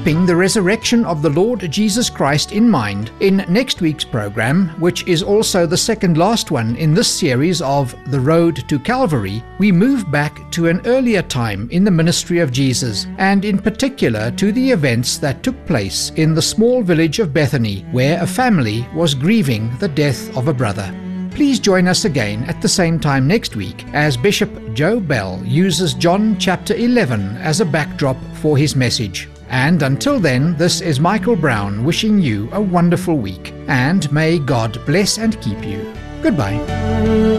keeping the resurrection of the Lord Jesus Christ in mind, in next week's program, which is also the second last one in this series of The Road to Calvary, we move back to an earlier time in the ministry of Jesus, and in particular to the events that took place in the small village of Bethany, where a family was grieving the death of a brother. Please join us again at the same time next week as Bishop Joe Bell uses John chapter 11 as a backdrop for his message. And until then, this is Michael Brown wishing you a wonderful week, and may God bless and keep you. Goodbye.